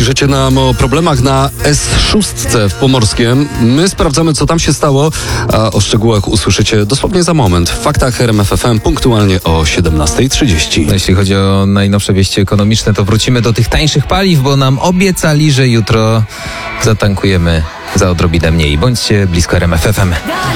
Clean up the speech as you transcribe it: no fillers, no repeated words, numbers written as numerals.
Piszecie nam o problemach na S6 w Pomorskiem. My sprawdzamy, co tam się stało, a o szczegółach usłyszycie dosłownie za moment. W faktach RMF FM punktualnie o 17:30. Jeśli chodzi o najnowsze wieści ekonomiczne, to wrócimy do tych tańszych paliw, bo nam obiecali, że jutro zatankujemy za odrobinę mniej. Bądźcie blisko RMF FM.